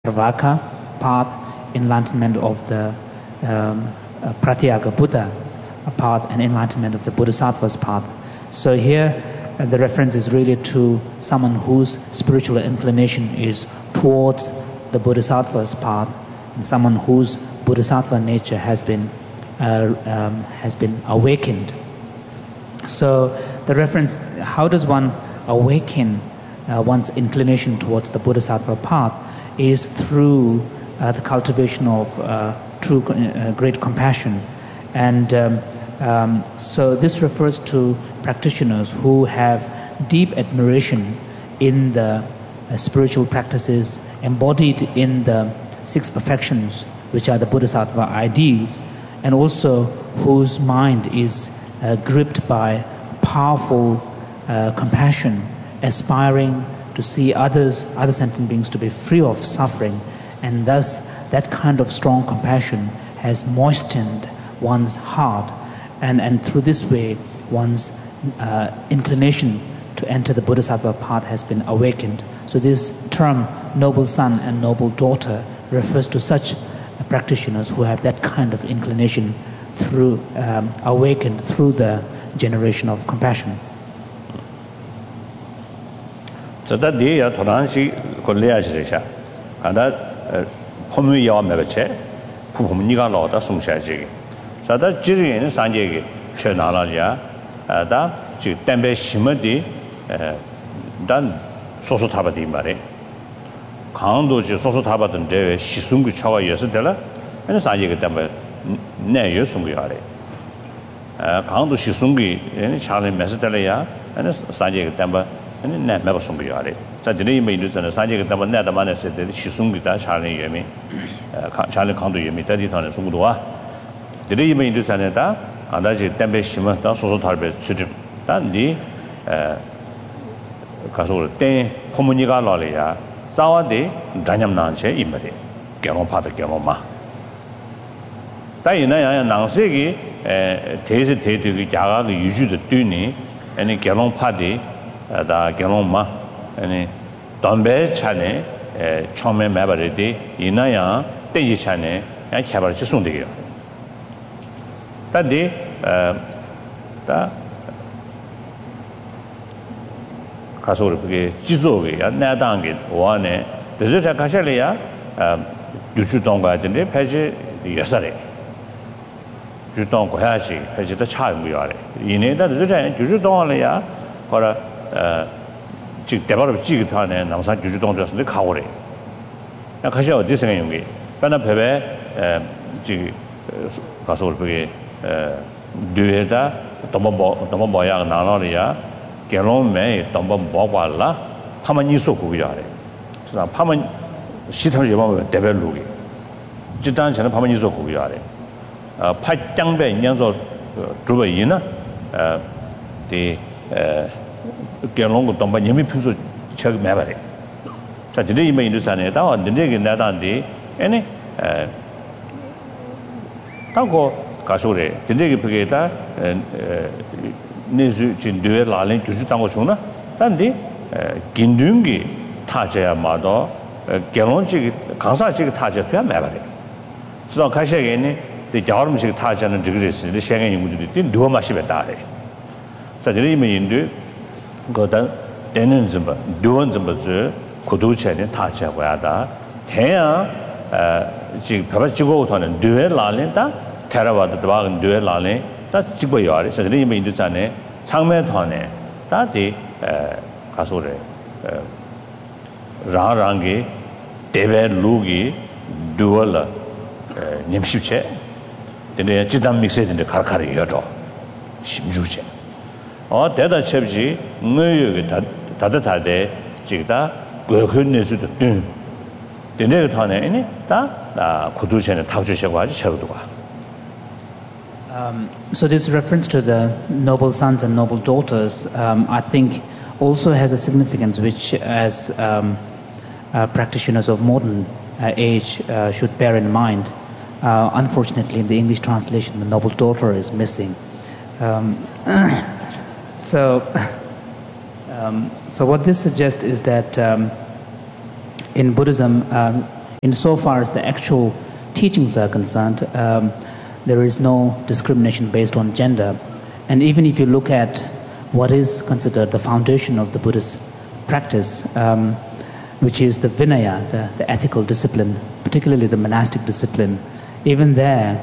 Sarvaka path, enlightenment of the Pratyaga Buddha path, and enlightenment of the Bodhisattva's path. So here the reference is really to someone whose spiritual inclination is towards the Bodhisattva's path, and someone whose Bodhisattva nature has been awakened. So the reference, how does one awaken one's inclination towards the Bodhisattva path, is through the cultivation of true great compassion. And so this refers to practitioners who have deep admiration in the spiritual practices embodied in the six perfections, which are the Bodhisattva ideals, and also whose mind is gripped by powerful compassion, aspiring to see other sentient beings to be free of suffering, and thus that kind of strong compassion has moistened one's heart, and through this way one's inclination to enter the Bodhisattva path has been awakened. So this term noble son and noble daughter refers to such practitioners who have that kind of inclination through awakened through the generation of compassion. So that day Toranshi Koleasha and that Pomuya Mebache, Pumniga Lota Sumshaji. So that Jiri and Sanjay Shenalaja, that Tembe Shimadi done Soso Tabati Mare. Kando Soso Tabat and Deve, Shisungu Chawa Yesadella, and Sanjay Tembe Ne Yosungiare. Kando Shisungi and Charlie Mesadella, and Sanjay Tembe. And net never sung yard. Such a name is an Sanjay Tama Netaman said that she sung with that Charlie Yemi, Charlie Condo Yemi, 30 ton and Sungua. The day you may do Saneta, and that's a Tempe Shima, that's also Tarbe Sujim. That the Castle Ten Pomunica Lolia, Sawa de Danyam Nanche Imari, Gamon Pata Gamoma. Diana Nansegi, Taste to Jaga, usually the Duni, and a Gamon Party. Da Geloma and Dombe Chane, Chome Mabaridi, Inaya, Deji Chane, and Cabaret Sundi. That day, the Casori, Jizogi, Nadangit, one, the Zeta Cashalia, Yuchutonga, the Page, Yasare. Jutongo Hachi, Page the child we are. In it, the Zeta, Yuchutonga, or a develop Jigitan and Namsan Judon just the Kauri. A Kasha disagreeing. Panapebe, Casol, Dueta, Tomoboya, Nanoria, Gelon May, Tombobala, Pamaniso Kuyare. So Paman Shitan Develugi. Jitan and Pamaniso Kuyare. Pai Yangbe, Yanzo Drubayina, the Gelong Tomba Yemi Pusu Chug Maverick. So today you may understand it out, the dig in that on the any Tango Kasure, the dig Pigeta, and Nizu Chindu Lalin to Tango Chuna, then the Gindungi Taja Mado, Gelonchi, Kansachi Taja Maverick. So Kasha again, the Jarmsik Taja and Degrees, the Shanghai would do Mashibetari. So today you may do. Go down, Denizimba, Duanzimba, Kuducha, and Tacha, where that Tea, Papachigo, and Due Lalenta, Terava, the dog, and Due Lale, that's Chiboyari, so the name in Dusane, Sangmetone, that the Casore, Rangi, David Lugi, Duala, Nimshiche, then they Chidam mixed in the Karkari Yoto, Shimjuche. Or Dada Chepji, New Tadata, Jigda, Gurkun to the Dun. The Negatone, any, that Kudushan and Taushawa, Shelduwa. So this reference to the noble sons and noble daughters, I think, also has a significance which, as practitioners of modern age, should bear in mind. Unfortunately, in the English translation, the noble daughter is missing. So what this suggests is that in Buddhism, insofar as the actual teachings are concerned, there is no discrimination based on gender. And even if you look at what is considered the foundation of the Buddhist practice, which is the Vinaya, the ethical discipline, particularly the monastic discipline, even there,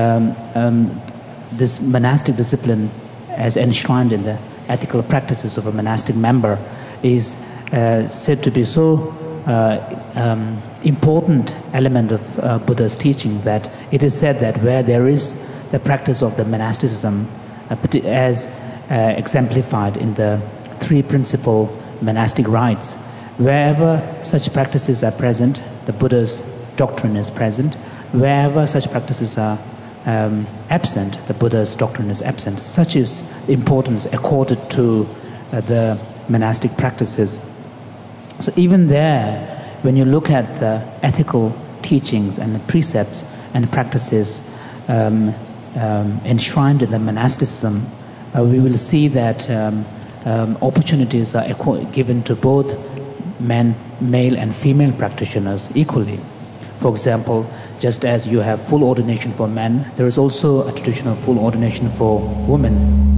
this monastic discipline, as enshrined in the ethical practices of a monastic member, is said to be so important element of Buddha's teaching that it is said that where there is the practice of the monasticism, as exemplified in the three principal monastic rites, wherever such practices are present, the Buddha's doctrine is present. Wherever such practices are absent, the Buddha's doctrine is absent. Such is the importance accorded to the monastic practices. So even there, when you look at the ethical teachings and the precepts and practices enshrined in the monasticism, we will see that opportunities are given to both male and female practitioners equally. For example, just as you have full ordination for men, there is also a tradition of full ordination for women.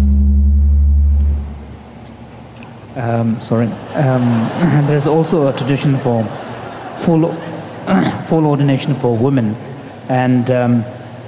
There is also a tradition for full ordination for women. And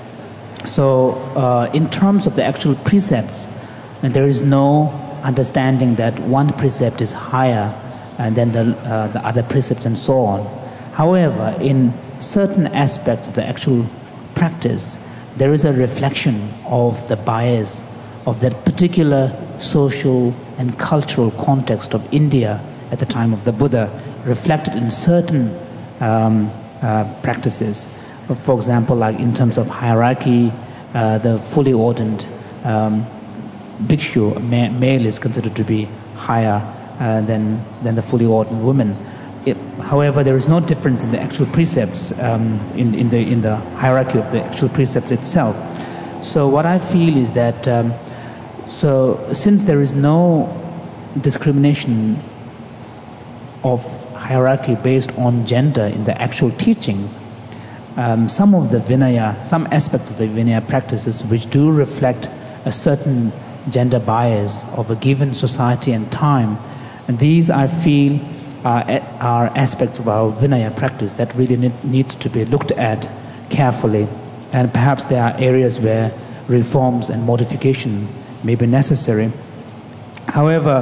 so in terms of the actual precepts, there is no understanding that one precept is higher than the other precepts and so on. However, in certain aspects of the actual practice, there is a reflection of the bias of that particular social and cultural context of India at the time of the Buddha, reflected in certain practices. For example, like in terms of hierarchy, the fully ordained bhikshu, male, is considered to be higher than the fully ordained woman. However, there is no difference in the actual precepts, in the hierarchy of the actual precepts itself. So what I feel is that, since there is no discrimination of hierarchy based on gender in the actual teachings, some of the Vinaya, some aspects of the Vinaya practices which do reflect a certain gender bias of a given society and time, and these I feel are aspects of our Vinaya practice that really needs to be looked at carefully, and perhaps there are areas where reforms and modification may be necessary. However,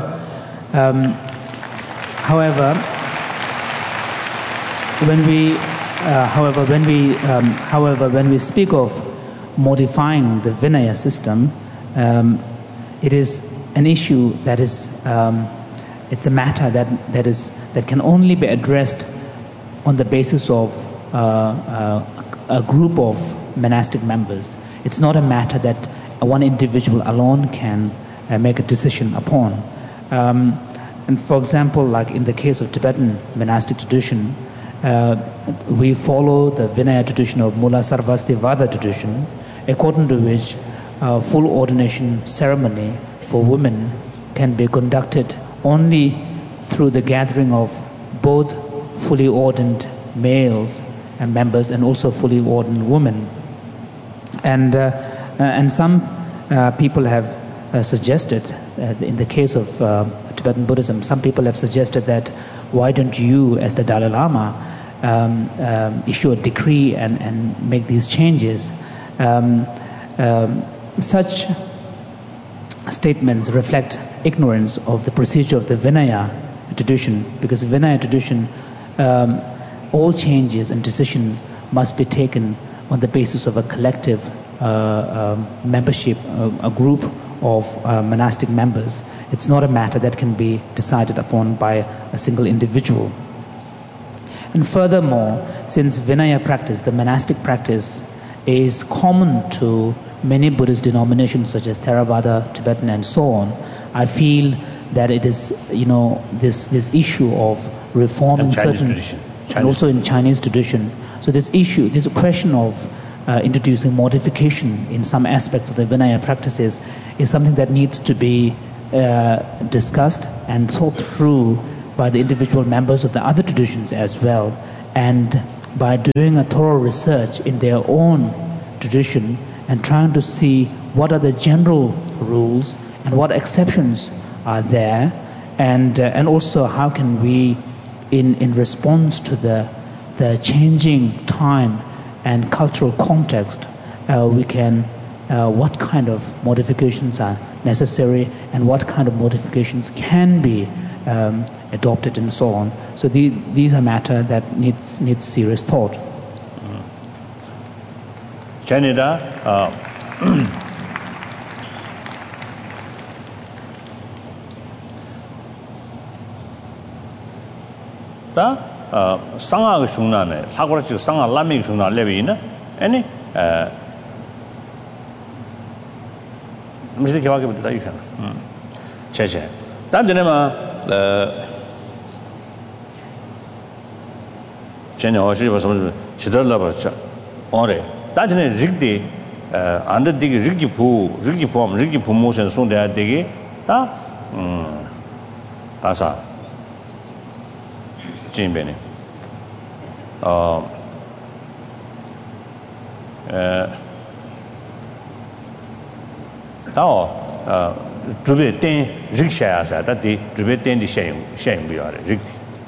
when we speak of modifying the Vinaya system, it is an issue that is it's a matter that can only be addressed on the basis of a group of monastic members. It's not a matter that one individual alone can make a decision upon. And for example, like in the case of Tibetan monastic tradition, we follow the Vinaya tradition of Mula Sarvasti Vada tradition, according to which full ordination ceremony for women can be conducted only through the gathering of both fully ordained males and members and also fully ordained women. And some people have suggested, in the case of Tibetan Buddhism, some people have suggested that why don't you, as the Dalai Lama, issue a decree and make these changes. Such statements reflect ignorance of the procedure of the Vinaya tradition, because Vinaya tradition, all changes and decision must be taken on the basis of a collective membership, a group of monastic members. It's not a matter that can be decided upon by a single individual. And furthermore, since Vinaya practice, the monastic practice, is common to many Buddhist denominations such as Theravada, Tibetan, and so on, I feel that it is, this issue of reforming certain, and also in Chinese tradition. So this question of introducing modification in some aspects of the Vinaya practices is something that needs to be discussed and thought through by the individual members of the other traditions as well, and by doing a thorough research in their own tradition and trying to see what are the general rules and what exceptions are there, and also how can we, in response to the changing time and cultural context, we can what kind of modifications are necessary and what kind of modifications can be adopted and so on. So these are matters that needs serious thought. Canada, 다 상하가 중나네 사고라지 상하 라미 중나 레비나 아니 무슨 개화게 부터 있잖아. 제제. 단전에만 전에 어시 무슨 지들라 버자. 어레. 단전에 릭디 안데 되게 릭기 모션 손대야 되게 다 다사 진배네. 다오 주베 땡 릭샤야사 다디 주베 땡디 샤용 비야레 릭디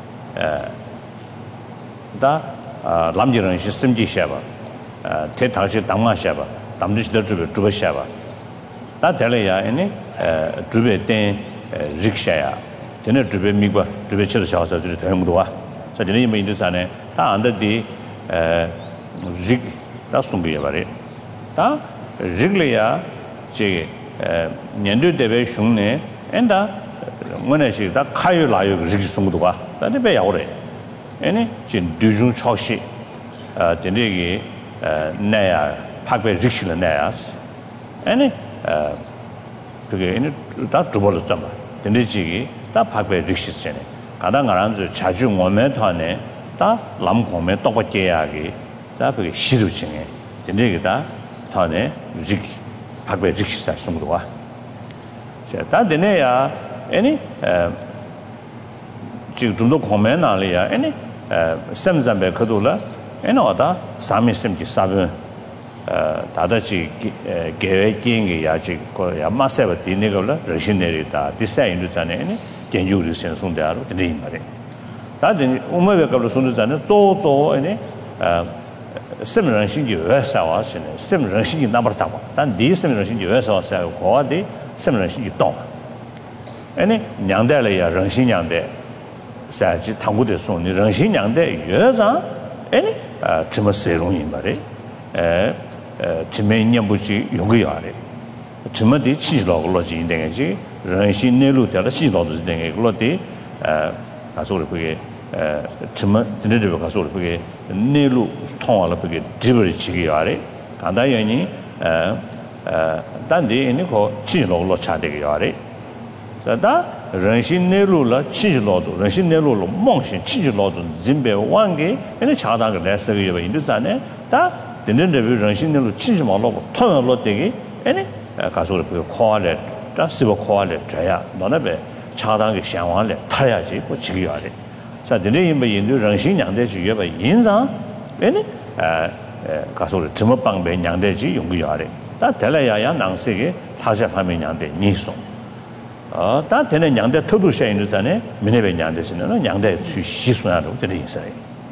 다 람지런 시스템지 샤바 테타시 당마 샤바 담디시더 주베 샤바 다 될래야 아니 주베 땡 릭샤야 되네 주베 미과 주베 치르 샤서 주 대용도와 자 되네 뭐 인도산에 다 안데디 릭다 숨비야 바레 다 릭래야 제 년도 대배 흉내 엔다 뭐네시 다 카유 라유 릭 숨도가 다데 배야오래 에네 진 두중 초시 데네기 나야 파베 릭실은 나야스 에네 그게 에네 다 두벌을 잡아 데네지기 다 파베 릭시스네 가당가란주 자주 오면 타네 다 남공매 똑같게야기 다 그게 시루증에 데네기 다 타네 릭 파베 릭시사 숨도와 자 데네야 에네 지금 좀더 고민하려야 에네 샘잠베 그돌라 에노다 사미심기 사변 다다지 계획인게 야지 거야 마세버 디네걸라 러시네리다 디사인도잖아요 에네 견주를 선송대로 드린 말에 다들 우메베걸로 손도잖아요 조조 에네 샘런신기 외사와시네 샘런신기 나버다고 단 디샘런신기 외사와사요 고아디 샘런신기 동 에네 냥달래야 런신냥대 사지 당구대 손이 런신냥대 여자 에네 좀 세롱이 말에 지메냐부지 용거야래 지메디 치즈로로지 인데게지 런신내로 되라 치즈로도 되게 글로디 가서를 그게 지메 드르르 가서를 그게 내로 통화를 그게 디버리 지기야래 간다연이 단디 이거 치즈로로 차되게 야래 자다 런신내로라 치즈로도 런신내로로 몽신 치즈로도 진배 왕게 에네 차다가 레서게 인도산에 다 데는데 런신내로 치즈마로 통화로 되게 에네 가서를 그 코알레 다 시버 코알레 줘야 너네베 차다게 상황을 타야지 그 지기야래 자 데네 뭐 인도 런신냥대 주여바 인상 에네 가서를 점업방배 냥대지 용기야래 다 될래야야 낭세게 타자 하면 냥대 니송 다 되는 양대 터도 샤인을 전에 미네베 양대시는 양대 시수나로 되는 있어요.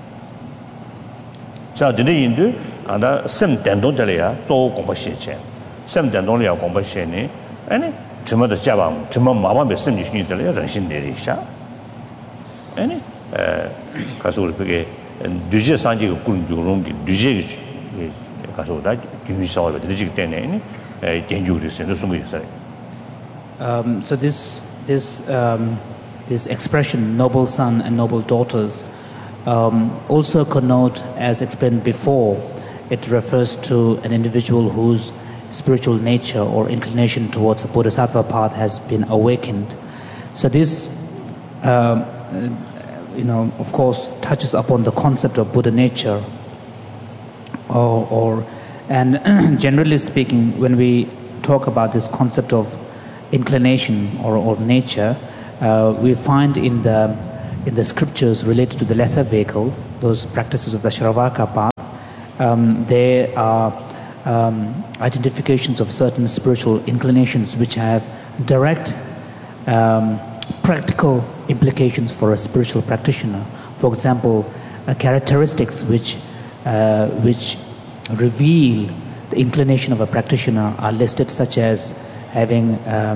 자, 되는 아다 셈 된동들이야. 조 공부시체. 셈 된동이야 공부시니. 아니, 점어도 잡아. 점어 마음에 셈이 신이들이야. 정신 내리샤. 아니, 가서 우리 그게 뉴제 산지가 군주롱 뉴제 가서 다 규사와 되지 때문에 견주를 쓰는 숨이 있어요. So this expression, noble son and noble daughters, also connote, as explained before, it refers to an individual whose spiritual nature or inclination towards the bodhisattva path has been awakened. So this, of course, touches upon the concept of Buddha nature. And generally speaking, when we talk about this concept of inclination or nature, we find in the in the scriptures related to the lesser vehicle, those practices of the Shravaka path, there are identifications of certain spiritual inclinations which have direct practical implications for a spiritual practitioner. For example, characteristics which reveal the inclination of a practitioner are listed, such as having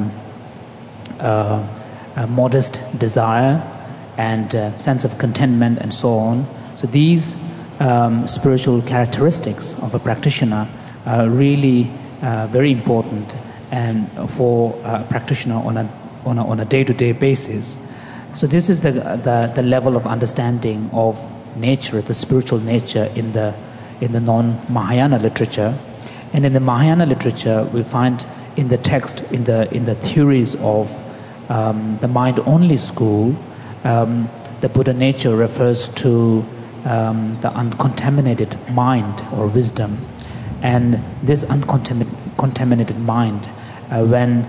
a modest desire and sense of contentment and so on. So these spiritual characteristics of a practitioner are really very important and for a practitioner on a day-to-day basis. So this is the level of understanding of nature, the spiritual nature in the non-Mahayana literature. And in the Mahayana literature, we find in the text, in the theories of the mind-only school, the Buddha nature refers to the uncontaminated mind or wisdom. And this uncontaminated mind, when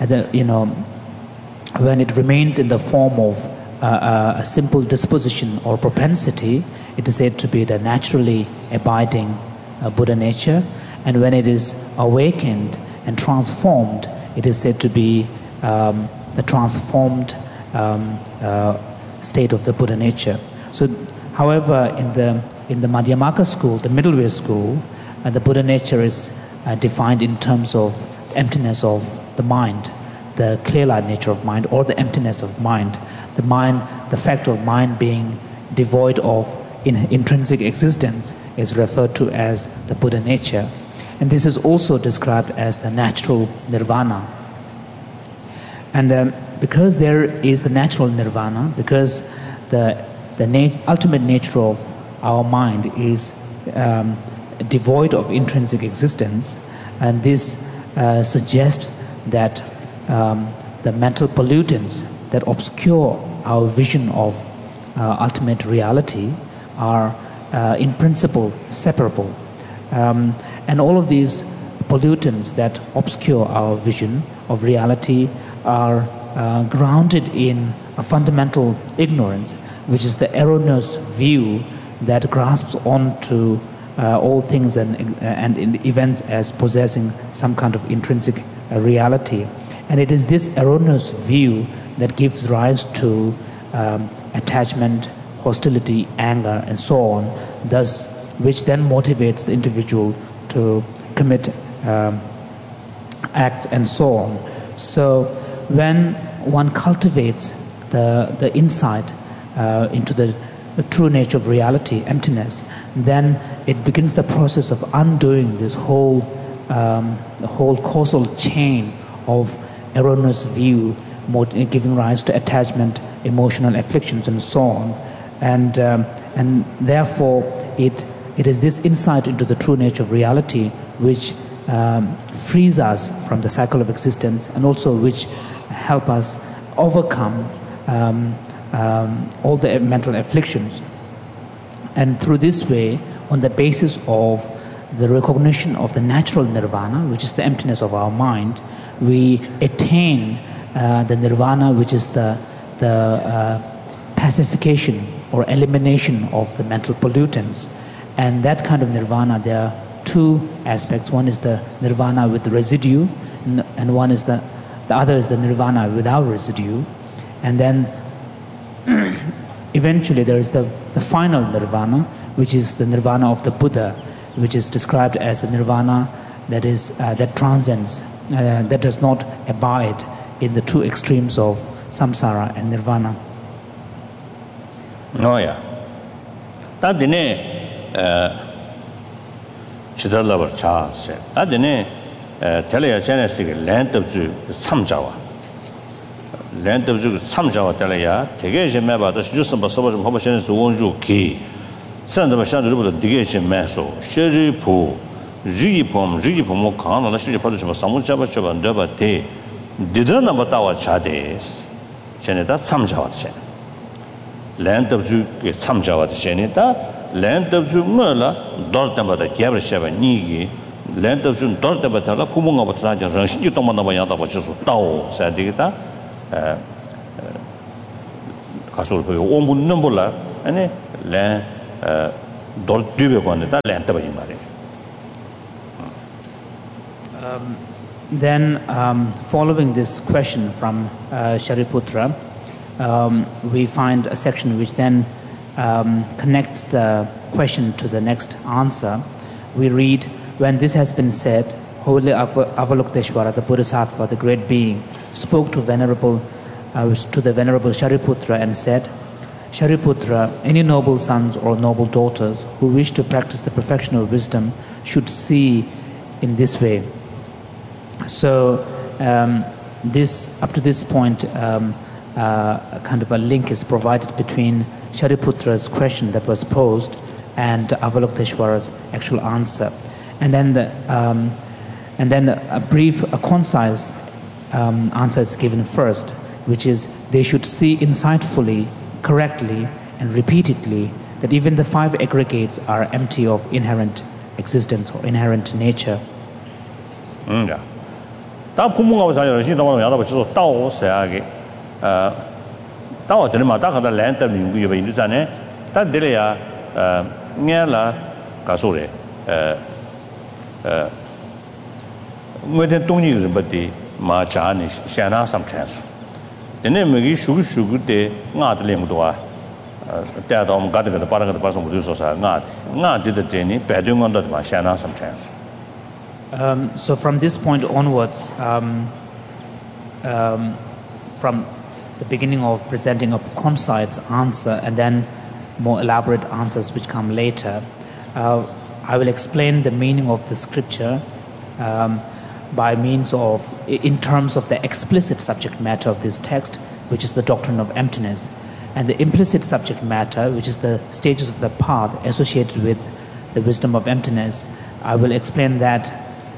it remains in the form of a simple disposition or propensity, it is said to be the naturally abiding Buddha nature. And when it is awakened and transformed, it is said to be the transformed state of the Buddha nature. So, however, in the Madhyamaka school, the middle way school, the Buddha nature is defined in terms of emptiness of the mind, the clear-light nature of mind, or the emptiness of mind. The fact of mind being devoid of intrinsic existence is referred to as the Buddha nature. And this is also described as the natural nirvana. And because there is the natural nirvana, because the ultimate nature of our mind is devoid of intrinsic existence, and this suggests that the mental pollutants that obscure our vision of ultimate reality are in principle separable. And all of these pollutants that obscure our vision of reality are grounded in a fundamental ignorance, which is the erroneous view that grasps onto all things and events as possessing some kind of intrinsic reality. And it is this erroneous view that gives rise to attachment, hostility, anger, and so on, thus which then motivates the individual to commit acts and so on. So when one cultivates the insight into the true nature of reality, emptiness, then it begins the process of undoing this whole causal chain of erroneous view, giving rise to attachment, emotional afflictions, and so on. And therefore, it is this insight into the true nature of reality which frees us from the cycle of existence, and also which help us overcome all the mental afflictions. And through this way, on the basis of the recognition of the natural nirvana, which is the emptiness of our mind, we attain the nirvana, which is the pacification or elimination of the mental pollutants. And that kind of nirvana, there are two aspects. One is the nirvana with the residue, and one is the other is the nirvana without residue. And then eventually there is the final nirvana, which is the nirvana of the Buddha, which is described as the nirvana that transcends, that does not abide in the two extremes of samsara and nirvana. No, yeah. That dine chidalabar chas. That dine telaya genesis land of ju samjawa. Land of ju samjawa telaya. Tegation meba the just about so much population is one ju key. Send the shadow of the digation meso. Sherry po. Rigipom Kana, the city production of Samuchaba Chaba and Deba Te. Didn't about our chades. Janeta Samjawat. Land of Ju get Samjawat Janeta, land of Ju Murla, Dortamba the Gabrisheva Nigi, land of Jun Dortabatala, Pumunga Batraja, Ranshi Tomanaba, which is Tao, Sadita, 가서 그 온분 넘볼라 아니 랜 돌 뒤에 건다 랜 떠버리 말이에요. Then, following this question from Shariputra, we find a section which then connects the question to the next answer. We read, when this has been said, Holy Avalokiteshvara, the Bodhisattva, the great being, spoke to the Venerable Shariputra and said, Shariputra, any noble sons or noble daughters who wish to practice the perfection of wisdom should see in this way. So up to this point, kind of a link is provided between Shariputra's question that was posed and Avalokiteshvara's actual answer, and then a concise answer is given first, which is they should see insightfully, correctly, and repeatedly that even the 5 aggregates are empty of inherent existence or inherent nature. Yeah. 当父母我讲有些东西，要到就是道我啥个，道我这里嘛，大家的难得名贵吧，因为啥呢？但这里呀，伢啦，告诉嘞，我的东西是不的，嘛家呢，相当上传输，但呢，每个熟的，俺的领导啊，带到我们家这个把那个把什么都说啥，俺的这呢，白对俺的嘛相当上传输。 So from this point onwards, from the beginning of presenting a concise answer and then more elaborate answers which come later, I will explain the meaning of the scripture by means of, in terms of the explicit subject matter of this text, which is the doctrine of emptiness, and the implicit subject matter, which is the stages of the path associated with the wisdom of emptiness. I will explain that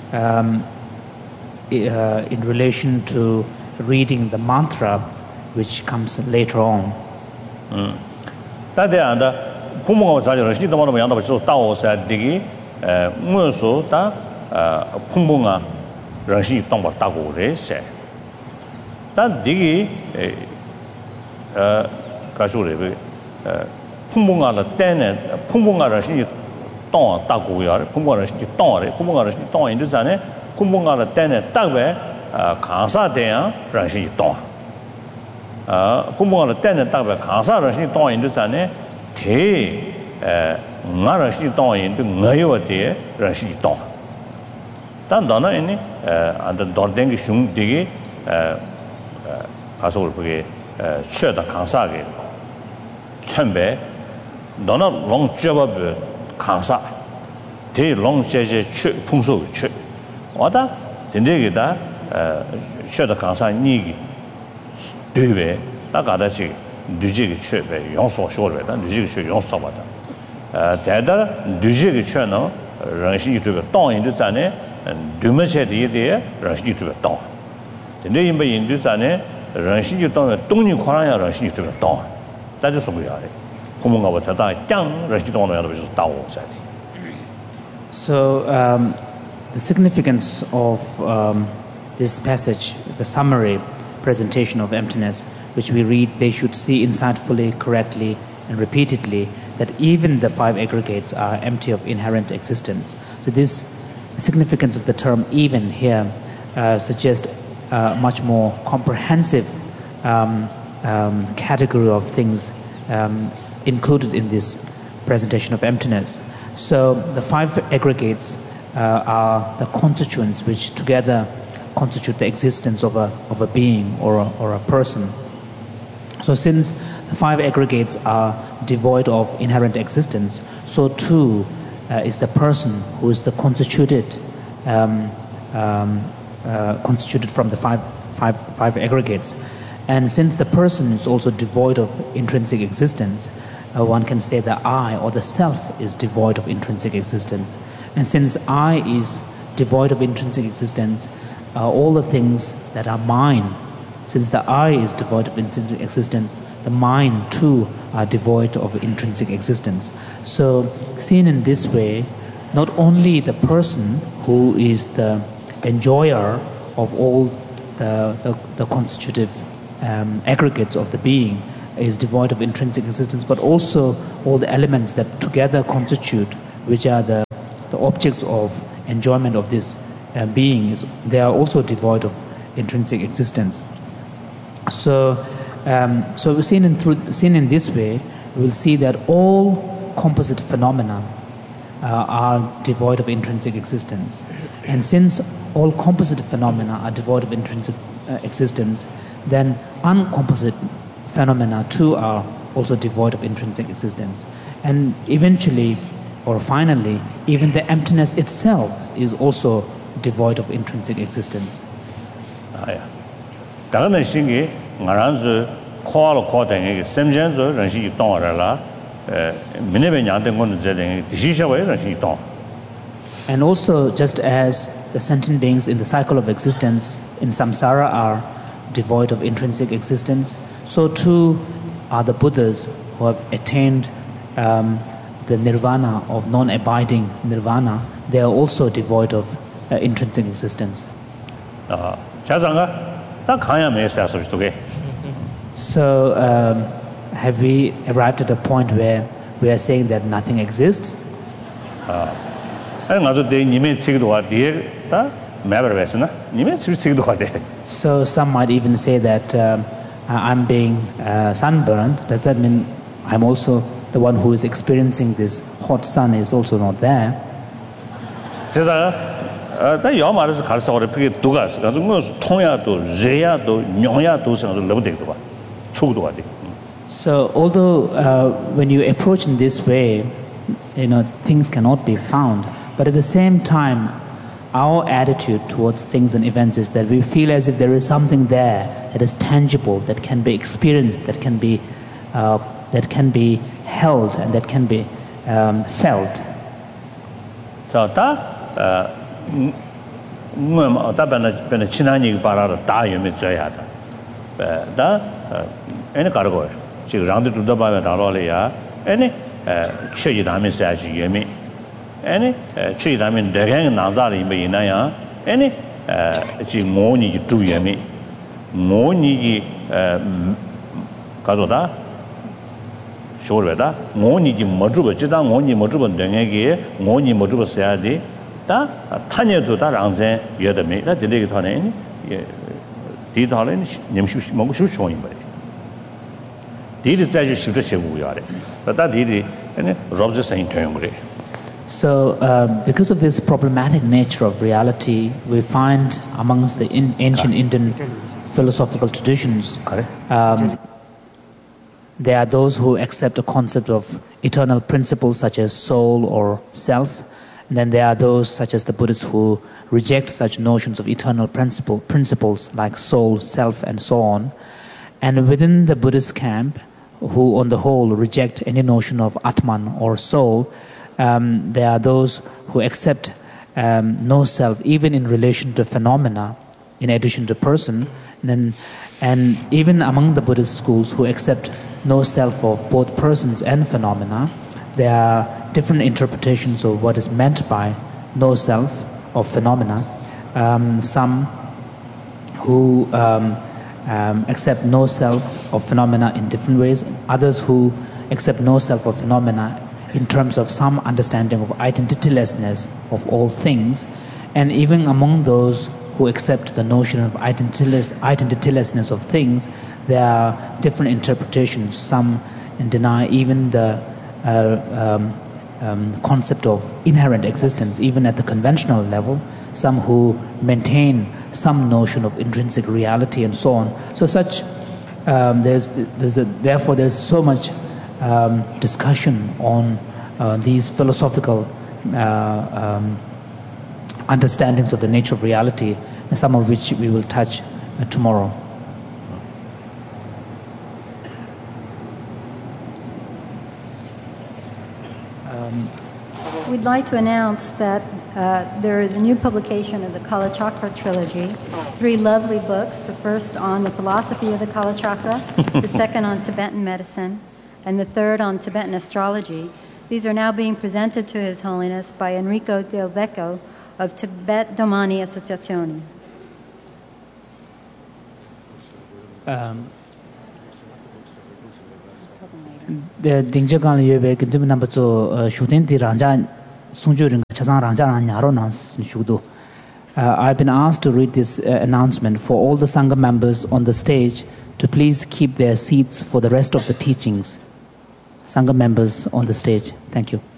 in relation to reading the mantra which comes later on. 但这样的，父母我讲就是你怎么样的，就是到我说这个我说的父母啊，人是当我打过来噻。但这个该说这个父母啊的单呢，父母啊人是。当大国呀，父母人是当的，父母人是当人就是呢，父母的单呢，大概看啥的呀，人是当，父母的单呢，大概看啥人是当人就是呢，提我人是当人，对我有的人是当，但当然呢，按照当地的兄弟他说这个缺的看啥的，准备，当然龙接不不。看啥？这龙这些去碰手去，我的现在给他学的看啥你个对呗？那搞的是对这个去呗，用少学呗，但对这个去用少不的。但的对这个去呢，人是这个当然就在呢，对么些的一点人是这个当，现在因为印度在呢，人是就当东尼夸人家人是这个当，那就是不一样的。 So the significance of this passage, the summary presentation of emptiness, which we read, they should see insightfully, correctly, and repeatedly that even the 5 aggregates are empty of inherent existence. So this significance of the term even here suggests a much more comprehensive category of things included in this presentation of emptiness. So the 5 aggregates are the constituents which together constitute the existence of a being or a person. So since the 5 aggregates are devoid of inherent existence, so too is the person who is the constituted from the five aggregates. And since the person is also devoid of intrinsic existence, one can say the I or the self is devoid of intrinsic existence. And since I is devoid of intrinsic existence, all the things that are mine, since the I is devoid of intrinsic existence, the mine too are devoid of intrinsic existence. So seen in this way, not only the person who is the enjoyer of all the constitutive aggregates of the being, is devoid of intrinsic existence, but also all the elements that together constitute, which are the objects of enjoyment of this being, they are also devoid of intrinsic existence. So seen in this way, we'll see that all composite phenomena are devoid of intrinsic existence. And since all composite phenomena are devoid of intrinsic existence, then uncomposite phenomena too are also devoid of intrinsic existence. And eventually, or finally, even the emptiness itself is also devoid of intrinsic existence. And also, just as the sentient beings in the cycle of existence in samsara are devoid of intrinsic existence, so too are the Buddhas who have attained the nirvana of non-abiding nirvana. They are also devoid of intrinsic existence. So have we arrived at a point where we are saying that nothing exists? So some might even say that I'm being sunburned. Does that mean I'm also the one who is experiencing this hot sun is also not there? So although when you approach in this way, things cannot be found, but at the same time, our attitude towards things and events is that we feel as if there is something there that is tangible, that can be experienced, that can be held, and that can be felt. So because of this problematic nature of reality, we find amongst the ancient Indian philosophical traditions, there are those who accept a concept of eternal principles such as soul or self, and then there are those such as the Buddhists who reject such notions of eternal principles like soul, self, and so on. And within the Buddhist camp, who on the whole reject any notion of Atman or soul, there are those who accept no self, even in relation to phenomena, in addition to person. And even among the Buddhist schools who accept no self of both persons and phenomena, there are different interpretations of what is meant by no self of phenomena. Some who accept no self of phenomena in different ways, others who accept no self of phenomena in terms of some understanding of identitylessness of all things. And even among those who accept the notion of identitylessness of things, there are different interpretations. Some deny even the concept of inherent existence, even at the conventional level. Some who maintain some notion of intrinsic reality and so on. So therefore there's so much discussion on these philosophical understandings of the nature of reality, some of which we will touch tomorrow. We'd like to announce that there is a new publication of the Kalachakra trilogy, 3 lovely books, the first on the philosophy of the Kalachakra, the second on Tibetan medicine, and the third on Tibetan astrology. These are now being presented to His Holiness by Enrico Del Vecchio of Tibet Domani Associazione. the dingjagan yebe kintum number to shooting the ranja sunjuring chasang ranja nyaro nas shudo. I've been asked to read this announcement for all the Sangha members on the stage to please keep their seats for the rest of the teachings. Sangha members on the stage. Thank you.